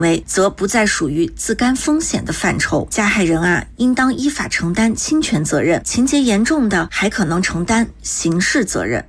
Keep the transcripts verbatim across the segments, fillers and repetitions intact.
为，则不再属于自甘风险的范畴。加害人啊，应当依法承担侵权责任，情节严重的还可能承担刑事责任。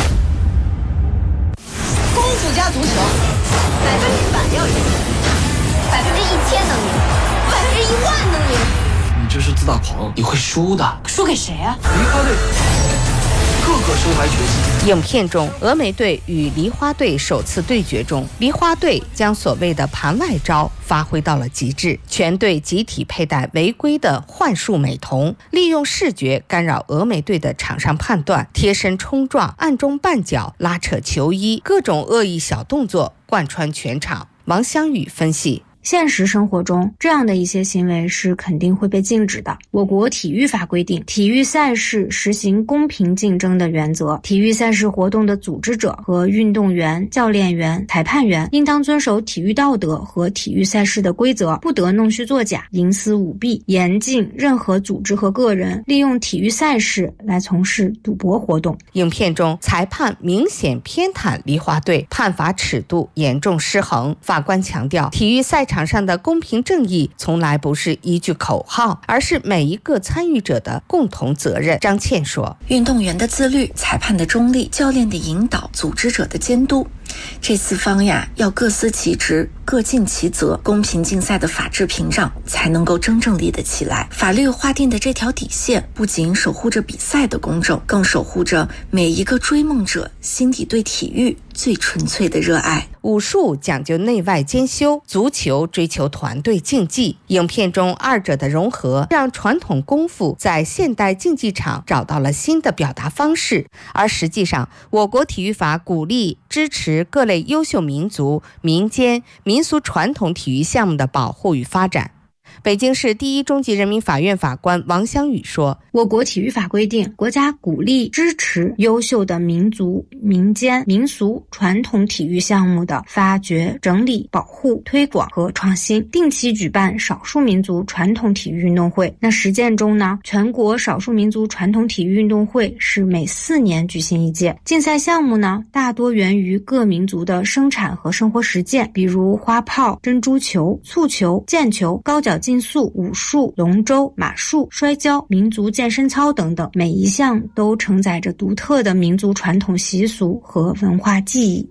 功夫加足球，百分之百要赢，百分之一千能赢，百分之一万能赢。 你这是自大狂，你会输的。 输给谁啊？ 梨花队各个身怀绝技。 影片中，峨眉队与梨花队首次对决中，梨花队将所谓的盘外招发挥到了极致，全队集体佩戴违规的幻术美瞳，利用视觉干扰峨眉队的场上判断，贴身冲撞、暗中绊脚、拉扯球衣，各种恶意小动作贯穿全场。王香宇分析。 现实生活中，这样的一些行为是肯定会被禁止的。我国体育法规定，体育赛事实行公平竞争的原则，体育赛事活动的组织者和运动员、教练员、裁判员应当遵守体育道德和体育赛事的规则，不得弄虚作假、营私舞弊，严禁任何组织和个人利用体育赛事来从事赌博活动。 影片中，裁判明显偏袒梨花队，判罚尺度严重失衡。法官强调，体育赛场场上的公平正义从来不是一句口号，而是每一个参与者的共同责任。张倩说， 运动员的自律、裁判的中立、教练的引导、组织者的监督，这四方呀要各司其职，各尽其责，公平竞赛的法治屏障才能够真正立得起来。法律划定的这条底线不仅守护着比赛的公正，更守护着每一个追梦者心底对体育最纯粹的热爱。 武术讲究内外兼修，足球追求团队竞技。影片中二者的融合，让传统功夫在现代竞技场找到了新的表达方式。而实际上，我国体育法鼓励支持各类优秀民族、民间、民俗传统体育项目的保护与发展。北京市第一中级人民法院法官王香宇说， 我国体育法规定，国家鼓励支持优秀的民族、民间、民俗传统体育项目的发掘、整理、保护、推广和创新，定期举办少数民族传统体育运动会。那实践中呢，全国少数民族传统体育运动会是每四年举行一届。竞赛项目呢，大多源于各民族的生产和生活实践，比如花炮、珍珠球、蹴球、毽球、高脚竞速、武术、龙舟、马术、摔跤、民族健身操等等，每一项都承载着独特的民族传统习俗和文化记忆。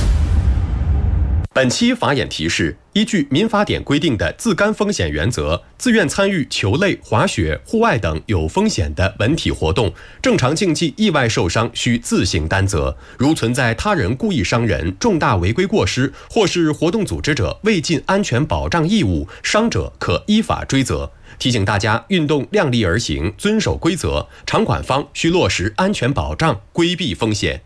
本期法眼提示：依据民法典规定的自甘风险原则，自愿参与球类、滑雪、户外等有风险的文体活动，正常竞技意外受伤需自行担责。如存在他人故意伤人、重大违规过失，或是活动组织者未尽安全保障义务，伤者可依法追责。提醒大家，运动量力而行，遵守规则，场馆方需落实安全保障，规避风险。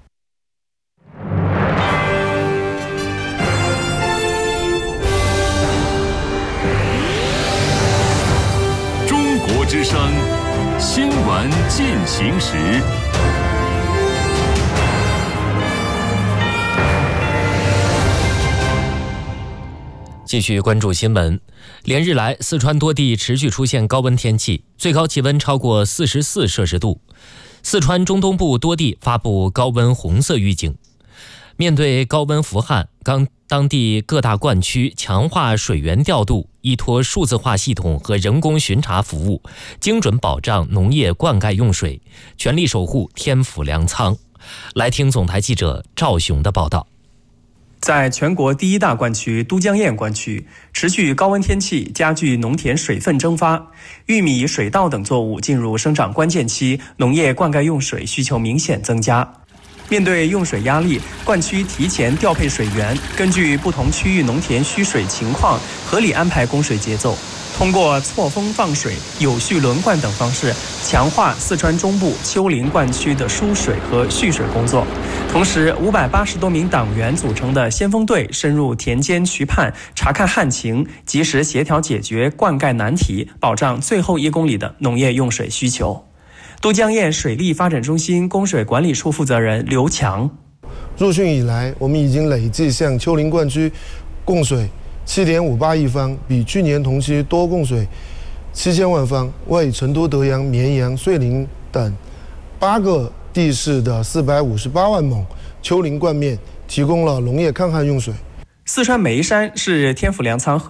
之声新闻进行时， 继续关注新闻。连日来，四川多地持续出现高温天气，最高气温超过四十四摄氏度。四川中东部多地发布高温红色预警。面对高温伏旱，刚当地各大灌区强化水源调度，依托数字化系统和人工巡查服务，精准保障农业灌溉用水，全力守护天府粮仓。来听总台记者赵雄的报道。 在全国第一大灌区都江堰灌区，持续高温天气加剧农田水分蒸发，玉米、水稻等作物进入生长关键期，农业灌溉用水需求明显增加。面对用水压力，灌区提前调配水源，根据不同区域农田需水情况，合理安排供水节奏。通过错峰放水、有序轮灌等方式，强化四川中部丘陵灌区的输水和蓄水工作。同时，五百八十多名党员组成的先锋队深入田间渠畔，查看旱情，及时协调解决灌溉难题，保障最后一公里的农业用水需求。都江堰水利发展中心供水管理处负责人刘强， 入汛以来，我们已经累计向丘陵灌区供水 七点五八亿方，比去年同期多供水七千万方，为成都、德阳、绵阳、遂宁等八个地市的四百五十八万亩丘陵灌面提供了农业抗旱用水。 四川眉山是天府粮仓河